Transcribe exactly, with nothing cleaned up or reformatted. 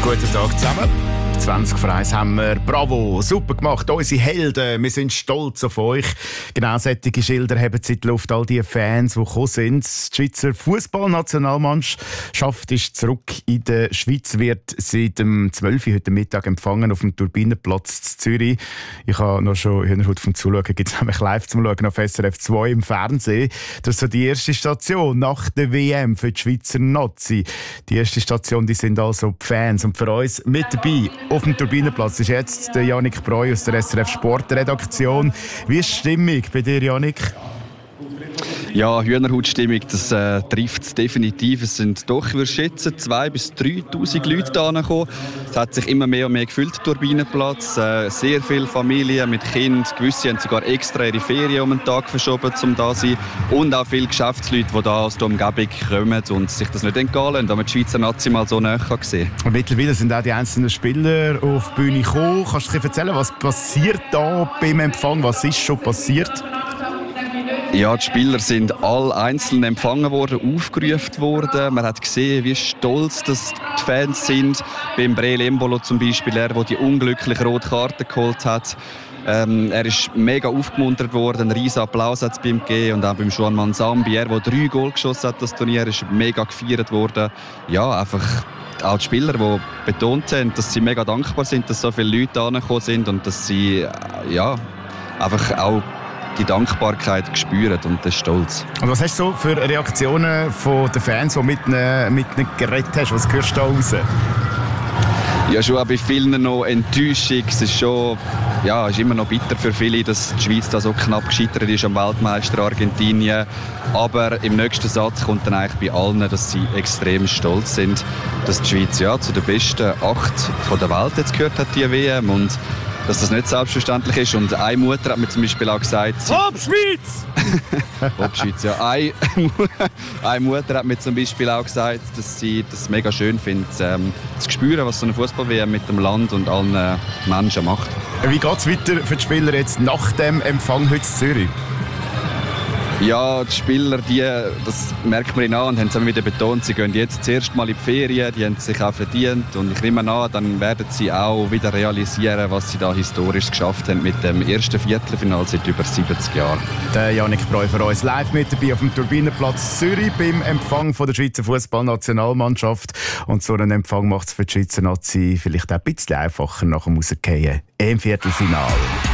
Guten Tag zusammen. zwanzig vor eins haben wir. Bravo, super gemacht, unsere Helden. Wir sind stolz auf euch. Genau solche Schilder haben sie in die Luft, all die Fans, die gekommen sind. Die Schweizer Fußballnationalmannschaft ist zurück in der Schweiz, wird seit dem zwölf Uhr heute Mittag empfangen auf dem Turbinenplatz in Zürich. Ich habe noch schon Hühnerhaut vom Zuschauen, gibt es nämlich live zum Schauen auf S R F zwei im Fernsehen. Das ist so die erste Station nach der W M für die Schweizer Nazi. Die erste Station, die sind also die Fans. Und für uns mit dabei auf dem Turbinenplatz ist jetzt der Yannick Breu aus der S R F Sportredaktion. Wie ist die Stimmung bei dir, Yannick? Ja, Hühnerhautstimmung, das äh, trifft es definitiv. Es sind doch, ich würde schätzen, zweitausend bis dreitausend Leute hierher gekommen. Es hat sich immer mehr und mehr gefüllt, der Turbinenplatz. Äh, sehr viele Familien mit Kindern. Gewisse haben sogar extra ihre Ferien um einen Tag verschoben, um da zu sein. Und auch viele Geschäftsleute, die hier aus der Umgebung kommen und sich das nicht entgehen lassen, damit die Schweizer Nazi mal so näher sehen kann. Und mittlerweile sind auch die einzelnen Spieler auf die Bühne gekommen. Kannst du dir erzählen, was passiert da beim Empfang? Was ist schon passiert? Ja, die Spieler sind alle einzeln empfangen worden, aufgerufen worden. Man hat gesehen, wie stolz das die Fans sind. Beim Breel Embolo zum Beispiel, er, der die unglückliche rote Karte geholt hat. Ähm, er ist mega aufgemuntert worden, einen riesen Applaus hat es bei ihm gegeben. Und auch beim Juan Manzambi, er, der drei Goal geschossen hat, das Turnier, ist mega gefeiert worden. Ja, einfach auch die Spieler, die betont haben, dass sie mega dankbar sind, dass so viele Leute hergekommen sind und dass sie ja, einfach auch die Dankbarkeit spüren und den Stolz. Und was hast du so für Reaktionen von den Fans, die mit ihnen, mit ihnen geredet hast? Was hörst du da raus? Ja, schon auch bei vielen noch Enttäuschung. Es ist schon, ja, ist immer noch bitter für viele, dass die Schweiz da so knapp gescheitert ist am Weltmeister Argentinien. Aber im nächsten Satz kommt dann eigentlich bei allen, dass sie extrem stolz sind, dass die Schweiz ja zu den besten acht von der Welt jetzt gehört hat, die W M. Und dass das nicht selbstverständlich ist. Und eine Mutter hat mir zum Beispiel auch gesagt... Hopp Schweiz! Hopp Schweiz, ja. Eine, eine Mutter hat mir zum Beispiel auch gesagt, dass sie das mega schön findet, ähm, zu spüren, was so eine Fußball-W M mit dem Land und allen äh, Menschen macht. Wie geht es weiter für die Spieler jetzt nach dem Empfang heute in Zürich? Ja, die Spieler, die, das merkt man ihnen an und haben es immer wieder betont, sie gehen jetzt zuerst mal in die Ferien, die haben es sich auch verdient und ich nehme an, dann werden sie auch wieder realisieren, was sie da historisch geschafft haben mit dem ersten Viertelfinale seit über siebzig Jahren. Der Yannick Breu für uns live mit dabei auf dem Turbinenplatz Zürich beim Empfang von der Schweizer Fußballnationalmannschaft. Und so einen Empfang macht es für die Schweizer Nazi vielleicht auch ein bisschen einfacher nach dem Rausgehen im Viertelfinale.